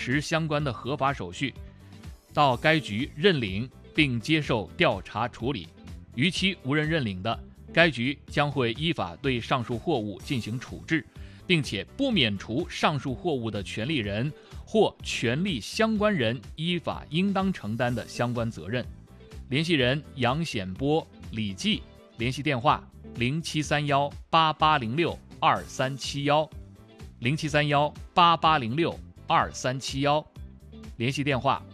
持相关的合法手续，到该局认领并接受调查处理。逾期无人认领的，该局将会依法对上述货物进行处置，并且不免除上述货物的权利人或权利相关人依法应当承担的相关责任。联系人杨显波、李记，联系电话073188062370，073188062370，联系电话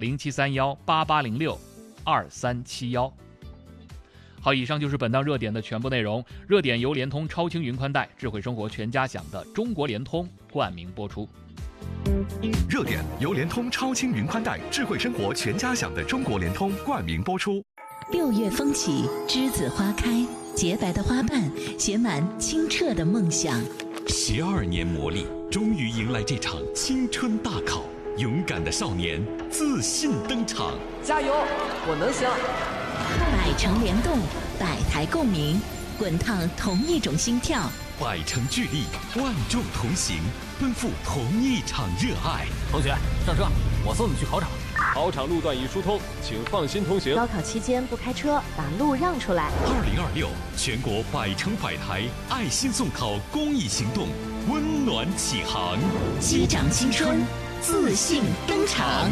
073188062370。好，以上就是本档热点的全部内容。热点由联通超轻云宽带智慧生活全家享的中国联通冠名播出。 热点由联通超轻云宽带智慧生活全家享的中国联通冠名播出。 6月风起，栀子花开，洁白的花瓣写满清澈的梦想。 12年磨砺，终于迎来这场青春大考。勇敢的少年自信登场， 加油，我能行！ 百城联动，百台共鸣，滚烫同一种心跳， 百城聚力，万众同行，奔赴同一场热爱。 同学，上车，我送你去考场。 考场路段已疏通，请放心通行。 高考期间不开车，把路让出来。 2026全国百城百台爱心送考公益行动温暖启航， 击掌青春，自信登场。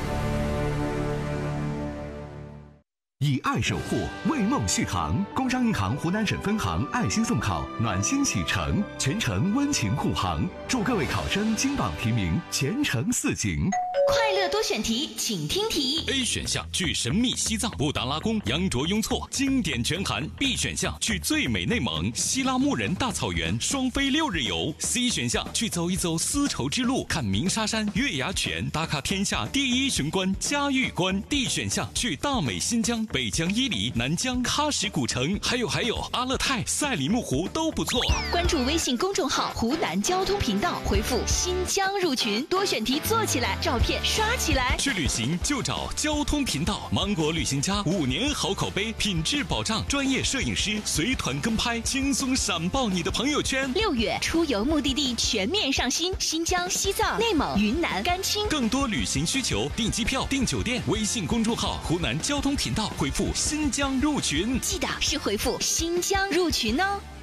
以爱守护，为梦续航。工商银行湖南省分行爱心送考暖心启程，全程温情护航，祝各位考生金榜题名，前程似锦。 快乐多选题，请听题。 A 选项去神秘西藏布达拉宫羊卓雍措经典全含。 B 选项去最美内蒙希拉木仁大草原双飞6日游。 C 选项去走一走丝绸之路，看鸣沙山月牙泉，打卡天下第一雄关嘉峪关。 D 选项去大美新疆北疆伊犁南疆喀什古城，还有阿勒泰赛里木湖都不错。 关注微信公众号湖南交通频道，回复新疆入群，多选题做起来，照片刷起来。 去旅行就找交通频道，芒果旅行家5年好口碑，品质保障，专业摄影师随团跟拍，轻松闪爆你的朋友圈。 6月出游目的地全面上新，新疆、西藏、内蒙、云南、甘青。 更多旅行需求，订机票、订酒店，微信公众号湖南交通频道回复新疆入群， 记得是回复新疆入群哦。